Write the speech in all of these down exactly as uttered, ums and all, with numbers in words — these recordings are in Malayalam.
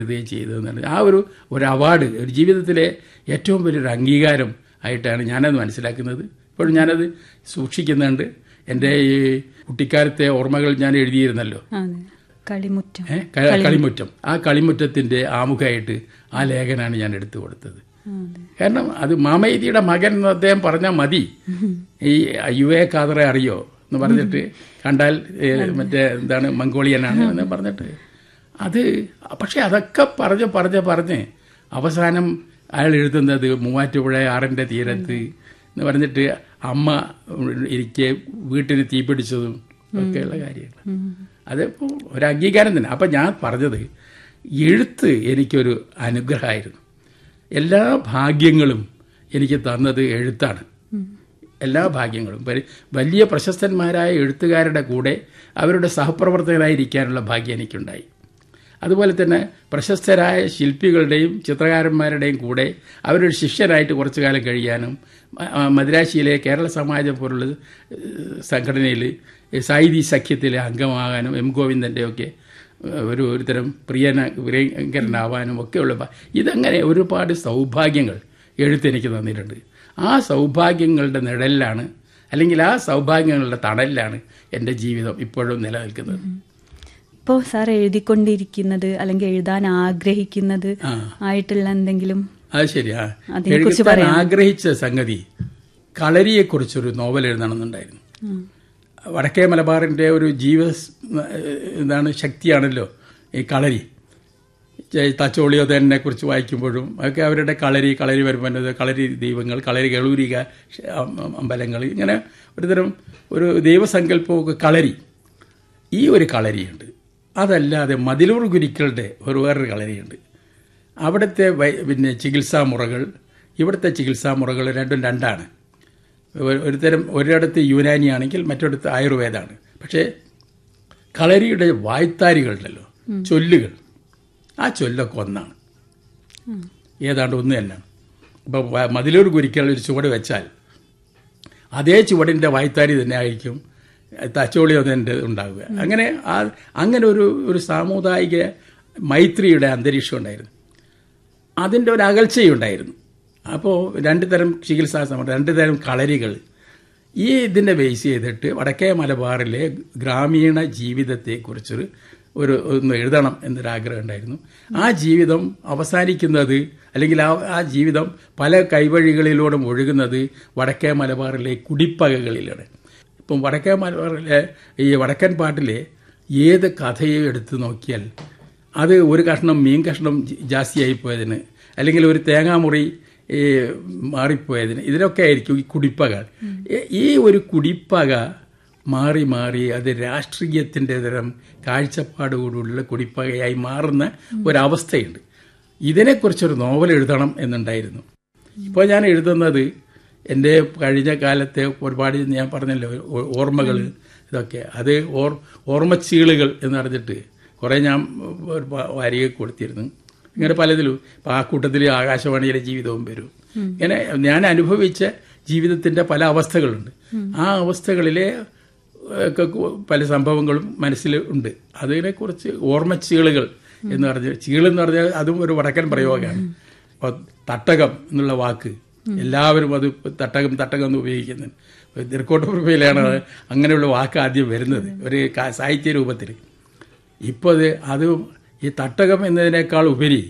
എഴുതുകയും ചെയ്തതെന്നാണ്. ആ ഒരു ഒരു അവാർഡ് ഒരു ജീവിതത്തിലെ ഏറ്റവും വലിയൊരു അംഗീകാരം ആയിട്ടാണ് ഞാനത് മനസ്സിലാക്കുന്നത്. ഇപ്പോഴും ഞാനത് സൂക്ഷിക്കുന്നുണ്ട്. എൻ്റെ ഈ കുട്ടിക്കാലത്തെ ഓർമ്മകൾ ഞാൻ എഴുതിയിരുന്നല്ലോ, കളിമുറ്റം കളിമുറ്റം ആ കളിമുറ്റത്തിന്റെ ആമുഖമായിട്ട് ആ ലേഖനാണ് ഞാൻ എടുത്തു കൊടുത്തത്. കാരണം അത് മാമയിതിയുടെ മകൻ എന്ന് അദ്ദേഹം പറഞ്ഞാൽ മതി. ഈ യു എ ഖാദറെ അറിയോ എന്ന് പറഞ്ഞിട്ട് കണ്ടാൽ മറ്റേ എന്താണ് മംഗോളിയനാണ് എന്ന് പറഞ്ഞിട്ട് അത് പക്ഷെ അതൊക്കെ പറഞ്ഞ് പറഞ്ഞ് പറഞ്ഞ് അവസാനം അയാൾ എഴുതുന്നത് മൂവാറ്റുപുഴ ആറിന്റെ തീരത്ത് എന്ന് പറഞ്ഞിട്ട് അമ്മ ഇരിക്കെ വീട്ടിന് തീപിടിച്ചതും ഒക്കെയുള്ള കാര്യങ്ങൾ. അതിപ്പോൾ ഒരു അംഗീകാരം തന്നെ. അപ്പം ഞാൻ പറഞ്ഞത് എഴുത്ത് എനിക്കൊരു അനുഗ്രഹമായിരുന്നു. എല്ലാ ഭാഗ്യങ്ങളും എനിക്ക് തന്നത് എഴുത്താണ്. എല്ലാ ഭാഗ്യങ്ങളും വലിയ പ്രശസ്തന്മാരായ എഴുത്തുകാരുടെ കൂടെ അവരുടെ സഹപ്രവർത്തകരായിരിക്കാനുള്ള ഭാഗ്യം എനിക്കുണ്ടായി. അതുപോലെ തന്നെ പ്രശസ്തരായ ശില്പികളുടെയും ചിത്രകാരന്മാരുടെയും കൂടെ അവരൊരു ശിഷ്യനായിട്ട് കുറച്ചു കാലം കഴിയാനും മദ്രാശിയിലെ കേരള സമാജം പോലുള്ള സംഘടനയിൽ സാഹിതി സഖ്യത്തിലെ അംഗമാകാനും എം ഗോവിന്ദൻ്റെയൊക്കെ ഒരു ഒരുതരം പ്രിയന പ്രിയങ്കരനാവാനും ഒക്കെയുള്ള ഇതങ്ങനെ ഒരുപാട് സൗഭാഗ്യങ്ങൾ എഴുത്തെനിക്ക് തന്നിട്ടുണ്ട്. ആ സൗഭാഗ്യങ്ങളുടെ നിഴലിലാണ് അല്ലെങ്കിൽ ആ സൗഭാഗ്യങ്ങളുടെ തണലിലാണ് എൻ്റെ ജീവിതം ഇപ്പോഴും നിലനിൽക്കുന്നത്. ഇപ്പോൾ സാർ എഴുതിക്കൊണ്ടിരിക്കുന്നത് അല്ലെങ്കിൽ എഴുതാൻ ആഗ്രഹിക്കുന്നത് ആയിട്ടുള്ള എന്തെങ്കിലും? അത് ശരിയാ. എഴുതാൻ ആഗ്രഹിച്ച സംഗതി കളരിയെക്കുറിച്ചൊരു നോവൽ എഴുതണമെന്നുണ്ടായിരുന്നു. വടക്കേ മലബാറിന്റെ ഒരു ജീവ എന്താണ് ശക്തിയാണല്ലോ ഈ കളരി. തച്ചോളിയോതനെ കുറിച്ച് വായിക്കുമ്പോഴും ഒക്കെ അവരുടെ കളരി കളരി വരുമ്പോൾ കളരി ദൈവങ്ങൾ, കളരി ഗളൂരിക അമ്പലങ്ങൾ, ഇങ്ങനെ ഒരുതരം ഒരു ദൈവസങ്കല്പമൊക്കെ കളരി. ഈ ഒരു കളരിയുണ്ട്. അതല്ലാതെ മതിലൂർ ഗുരുക്കളുടെ ഒരു വേറൊരു കളരിയുണ്ട്. അവിടുത്തെ പിന്നെ ചികിത്സാ മുറകൾ ഇവിടുത്തെ ചികിത്സാ മുറകൾ രണ്ടും രണ്ടാണ്. ഒരുതരം ഒരിടത്ത് യുനാനിയാണെങ്കിൽ മറ്റൊരിടത്ത് ആയുർവേദമാണ്. പക്ഷേ കളരിയുടെ വായ്ത്താരികളുണ്ടല്ലോ, ചൊല്ലുകൾ, ആ ചൊല്ലൊക്കെ ഒന്നാണ്, ഏതാണ്ട് ഒന്ന് തന്നെയാണ്. ഇപ്പം മതിലൂർ ഗുരുക്കൾ ഒരു ചുവട് വെച്ചാൽ അതേ ചുവടിൻ്റെ വായ്ത്താരി തന്നെ ആയിരിക്കും തച്ചോളിയോതൻ്റെ ഉണ്ടാവുക. അങ്ങനെ ആ അങ്ങനെ ഒരു ഒരു സാമുദായിക മൈത്രിയുടെ അന്തരീക്ഷം ഉണ്ടായിരുന്നു. അതിൻ്റെ ഒരു അകൽച്ചയുണ്ടായിരുന്നു. അപ്പോൾ രണ്ട് തരം ചികിത്സാ സമരം, രണ്ട് തരം കളരികൾ. ഈ ഇതിൻ്റെ ബേസ് ചെയ്തിട്ട് വടക്കേ മലബാറിലെ ഗ്രാമീണ ജീവിതത്തെക്കുറിച്ചൊരു ഒരു ഒന്ന് എഴുതണം എന്നൊരാഗ്രഹം ഉണ്ടായിരുന്നു. ആ ജീവിതം അവസാനിക്കുന്നത് അല്ലെങ്കിൽ ആ ആ ജീവിതം പല കൈവഴികളിലൂടെ ഒഴുകുന്നത് വടക്കേ മലബാറിലെ കുടിപ്പകകളിലാണ്. ഇപ്പം വടക്കേ മലബാറിലെ ഈ വടക്കൻ പാട്ടിലെ ഏത് കഥയെ എടുത്തു നോക്കിയാൽ അത് ഒരു കഷ്ണം മീൻ കഷ്ണം ജാസ്തിയായി പോയതിന് അല്ലെങ്കിൽ ഒരു തേങ്ങാമുറി ഈ മാറിപ്പോയതിന് ഇതിനൊക്കെ ആയിരിക്കും ഈ കുടിപ്പക. ഈ ഒരു കുടിപ്പക മാറി മാറി അത് രാഷ്ട്രീയത്തിൻ്റെ തരം കാഴ്ചപ്പാടുകൂടുള്ള കുടിപ്പകയായി മാറുന്ന ഒരവസ്ഥയുണ്ട്. ഇതിനെക്കുറിച്ചൊരു നോവൽ എഴുതണം എന്നുണ്ടായിരുന്നു. ഇപ്പോൾ ഞാൻ എഴുതുന്നത് എൻ്റെ കഴിഞ്ഞ കാലത്തെ ഒരുപാട് ഞാൻ പറഞ്ഞല്ലോ ഓർമ്മകൾ, ഇതൊക്കെ അത് ഓർ ഓർമ്മച്ചീളുകൾ എന്ന് പറഞ്ഞിട്ട് കുറേ ഞാൻ വാരിക കൊടുത്തിരുന്നു. ഇങ്ങനെ പലതിലും ഇപ്പം ആ കൂട്ടത്തിൽ ആകാശവാണിയിലെ ജീവിതവും വരും. ഇങ്ങനെ ഞാൻ അനുഭവിച്ച ജീവിതത്തിൻ്റെ പല അവസ്ഥകളുണ്ട്. ആ അവസ്ഥകളിലെ ഒക്കെ പല സംഭവങ്ങളും മനസ്സിൽ ഉണ്ട്. അതിനെക്കുറിച്ച് ഓർമ്മച്ചീളുകൾ എന്ന് പറഞ്ഞ്, ചീളെന്ന് പറഞ്ഞാൽ അതും ഒരു വടക്കൻ പ്രയോഗമാണ്. അപ്പോൾ തട്ടകം എന്നുള്ള വാക്ക് എല്ലാവരും അത് തട്ടകം തട്ടകം എന്ന് ഉപയോഗിക്കുന്നത്. തിരുക്കോട്ടുപുറയിലാണ് അങ്ങനെയുള്ള വാക്ക് ആദ്യം വരുന്നത് ഒരു സാഹിത്യ രൂപത്തിൽ. ഇപ്പോൾ അത് അത് ഈ തട്ടകം എന്നതിനേക്കാൾ ഉപരി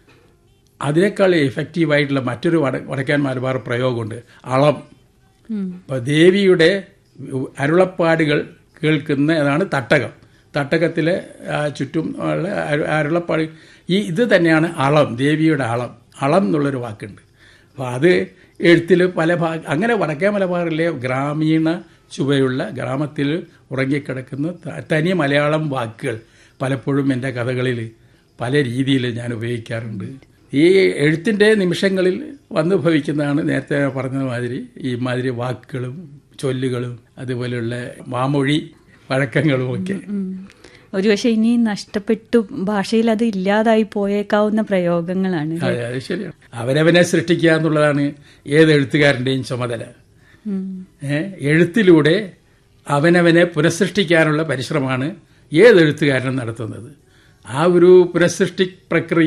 അതിനേക്കാൾ എഫക്റ്റീവായിട്ടുള്ള മറ്റൊരു വട വടക്കൻ മലബാർ പ്രയോഗമുണ്ട്, അളം. ഇപ്പോൾ ദേവിയുടെ അരുളപ്പാടുകൾ കേൾക്കുന്നതാണ് തട്ടകം. തട്ടകത്തിലെ ചുറ്റും ഉള്ള അരുളപ്പാട് ഈ ഇത് തന്നെയാണ് അളം, ദേവിയുടെ അളം. അളം എന്നുള്ളൊരു വാക്കുണ്ട്. അപ്പോൾ അത് എഴുത്തിൽ പല ഭാഗ അങ്ങനെ വടക്കേ മലബാറിലെ ഗ്രാമീണ ചുവയുള്ള ഗ്രാമത്തിൽ ഉറങ്ങിക്കിടക്കുന്ന തനി മലയാളം വാക്കുകൾ പലപ്പോഴും എൻ്റെ കഥകളിൽ പല രീതിയിൽ ഞാൻ ഉപയോഗിക്കാറുണ്ട്. ഈ എഴുത്തിൻ്റെ നിമിഷങ്ങളിൽ വന്നു ഭവിക്കുന്നതാണ് നേരത്തെ പറഞ്ഞ മാതിരി ഈ മാതിരി വാക്കുകളും ചൊല്ലുകളും അതുപോലെയുള്ള വാമൊഴി വഴക്കങ്ങളും ഒക്കെ. ഒരുപക്ഷെ ഇനി നഷ്ടപ്പെട്ടു ഭാഷയിൽ അത് ഇല്ലാതായി പോയേക്കാവുന്ന പ്രയോഗങ്ങളാണ്. അതെ, അത് ശരിയാണ്. അവനവനെ സൃഷ്ടിക്കുക എന്നുള്ളതാണ് ഏത് എഴുത്തുകാരൻ്റെയും ചുമതല. എഴുത്തിലൂടെ അവനവനെ പുനഃസൃഷ്ടിക്കാനുള്ള പരിശ്രമമാണ് ഏത് എഴുത്തുകാരനും നടത്തുന്നത്. ആ ഒരു പുനഃസൃഷ്ടി പ്രക്രിയ